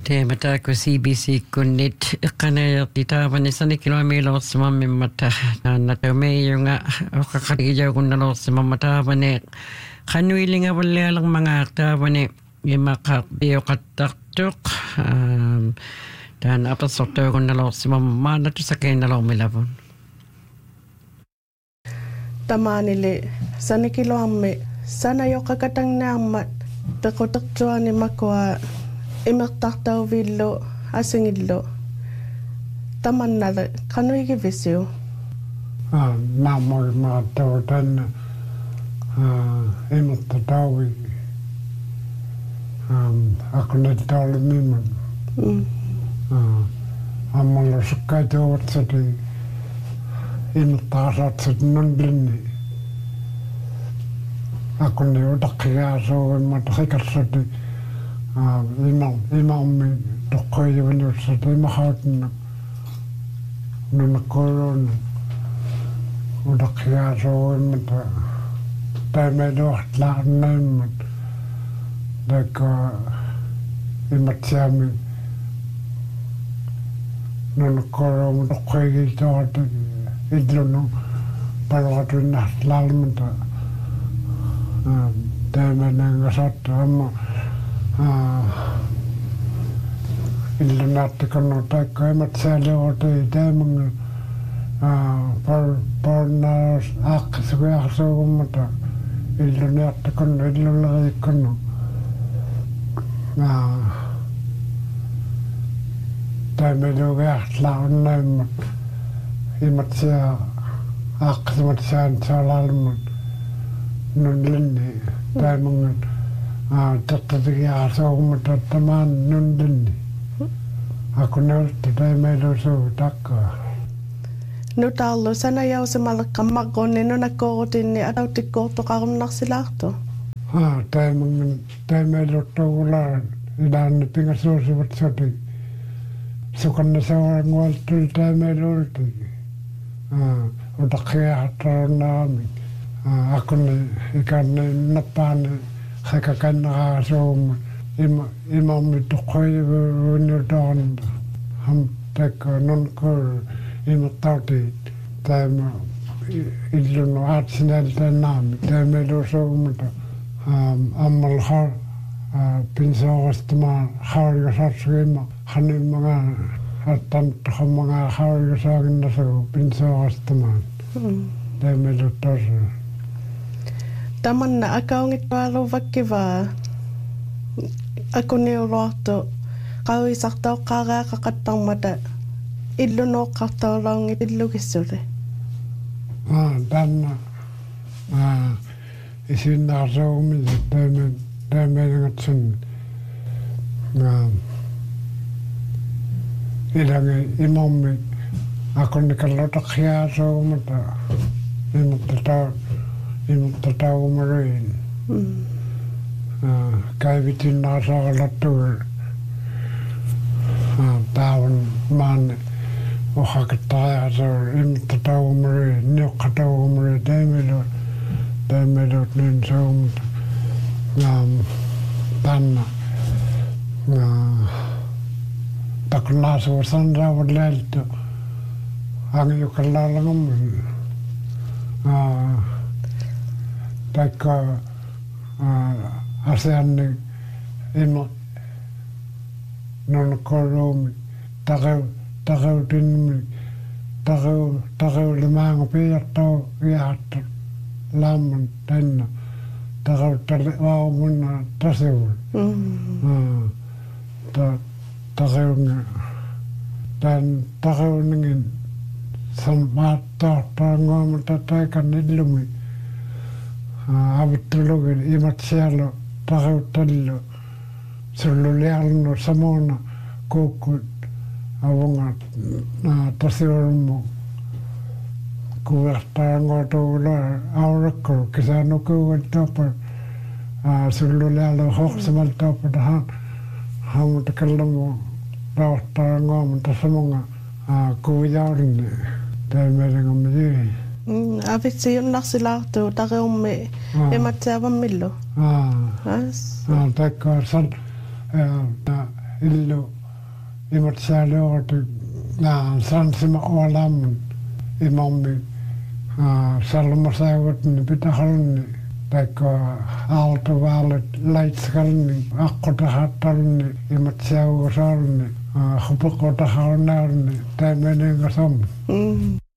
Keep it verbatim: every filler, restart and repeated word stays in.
Teemata ko C B C kunnit iqana titaavani sani kilomeelorsimammi mata nataumeeyu nga oqaqatigijaw kunnalorsimamma taavani qanuilinga wallialerg mangaartaavani imaqaqtioqattartuq taan apersortau kunnalorsimamma maanatusakeenalormilavun tamaanili sani kiloammi sana yoqaqatangnaarmat pequtertuani makua imertartauvillu asingillu tamannale qanuigivisiu ah naamoi maatautan ah imertartaui um akunettaulimimman ah ammalla sukkaituutsati imertaasatsat nunlinni akunni utaqigaasuuimmataqikarsati Uh, imam imam mi tokoy university mahat na nunakoron udakya so mata tamedo la nem daka imatsiami nunakoron tokoy to idlono parwatu na lalmata tamena ngasat amma illunaatti kannattaa emätsäälle ote teemän par parnaas aqsuaarsuugummata illunaatti kannu illunaai kannu taimelugaartlaunnaimmat imatsia aqsumatsaan saalalmat nunlinni taimangin ah tattatigiaarsuugummata tamaan nunlinni akunelta taimelusu takka nutallu sanajausimalle qammaqquunni nunakkorutinni atautikkoortoqarunarsilaartu ah taimangin taimeluttugulaan ilaanni pingasuusivat soti sukannasaangualtul taimelulti ah utaqiaartarunnaami ah akunni ikanni nappaani hakakannaasuum ima imammi tuqoyuunnutaan ham takka nunkur imattauti taima illunu aatsinaltannaami taimelusuummata ammal har pinsoorastama haurigasarsuima hanimmaga attantahammaga haurigasaaginnasu pinsoorastamaan taimeluttosu tamanna akaungittualuvakkiva akuniuluartu qavisartauqqaaraaqaqattarmata illunuoqqartaulaungit illugissuli ah tanna ah isinnaarsuumi taime taimelingatsun ah ilangi imammi akunnikallotaqiaasuumata imattata imattataumariin ah kaivitinnaasaalattuul ah taavan maanni ohaqattaayaasuul imattataumariin niuqqataumari taimelu taimelut niin suumata ah tanna ah taknaasuusanraavalleeltu angiukallalangummi ah taikka asianni ima nunkoroomi taqau taqautinmi taqau taqaulimaanga piartau iartu lamman tanna taqautali waamunna tasiul ta taqaunga tan taqauningin sammaattoortaanguamata taikan illumi avittulugin imatsialo taqautallu sulluliarnu samuuna kuukkut avunga tasiulmu kuvertaanguatuula aurakku kisanukuugattoppa sulluliarlu hoqsimaltoppa han hamutakallamu raortaanguamata samunga kuujaurinne taimelingammi avitsiyunnarsilaartu tariummi imatsiavammillu ah as ah takka san illu imat saaliooti na sansima oalamun imammi sallumasaivatni pitahalunni taikka aaltovaalet laitskalni akkotahattalunni imat siaugosaarunni hupakotahalunnaarunni taimenengasom. Mm.